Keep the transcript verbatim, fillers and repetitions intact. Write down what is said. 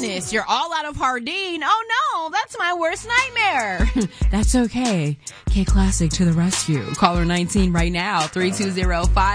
goodness, you're all out of Hardin. Oh no, that's my worst nightmare. That's okay. K Classic to the rescue. Caller nineteen right now, three two zero five